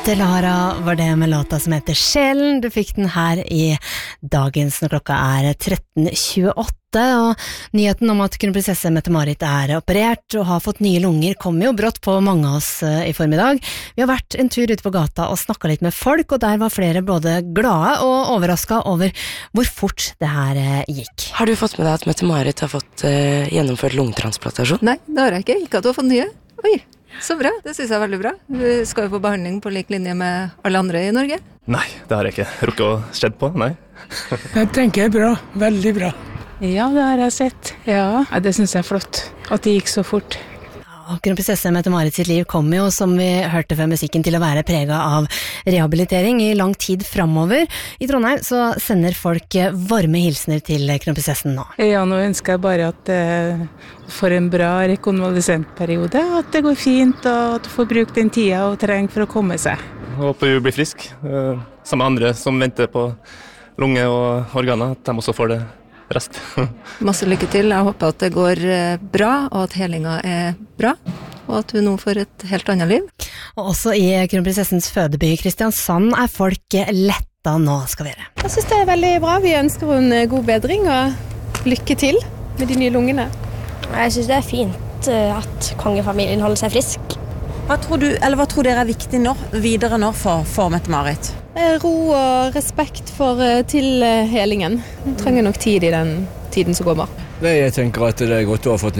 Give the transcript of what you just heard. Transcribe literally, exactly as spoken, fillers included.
Delara var det med låta som heter Sjelen. Du fikk den her i dagens når klokka er tretten tjueåtte, og nyheten om at kronprinsesse Mette-Marit er operert og har fått nye lunger kommer jo brått på mange av oss i formiddag. Vi har vært en tur ute på gata og snakket litt med folk, og der var flere både glade og overrasket over hvor fort det her gikk. Har du fått med deg at Mette-Marit har fått uh, gjennomført lungetransplantasjon? Nei, det har jeg ikke. Ikke at du har fått nye. Oi, så bra. Det synes jeg er veldig bra. Du skal jo få behandling på lik linje med alle andre i Norge. Nei, det har jeg ikke rukket å skjedd på, nei. Jeg tenker bra, veldig bra. Ja, det har jeg sett. Ja, det synes jeg er flott, at det gikk så fort. Ja, kronprinsesse Mette-Marit sitt liv kommer jo, som vi hørte før musikken, til å være preget av rehabilitering i lang tid fremover. I Trondheim så sender folk varme hilsener til kronprinsessen nå. Ja, nå ønsker jeg bare at det får en bra rekonvalesentperiode, at det går fint, og at du får bruke den tida og trenger for å komme seg. Jeg håper du blir frisk, sammen med andre som venter på lunge og organer, at de også får det rest. Masse lykke til. Jeg håper at det går bra, og at helingen er bra, og at du nå får et helt annet liv. Og også i kronprinsessens fødeby Kristiansand er folk letta nå, skal være. Jeg synes det er veldig bra. Vi ønsker en god bedring, og lykke til med de nye lungene. Jeg synes det er fint at kongefamilien holder seg frisk. Hva tror du, eller hva tror dere er viktig nå, videre nå for, for Mette-Marit? Ro og respekt for tilhelingen. Hun trenger nok tid i den tiden som kommer. Jeg tenker at det er godt å ha fått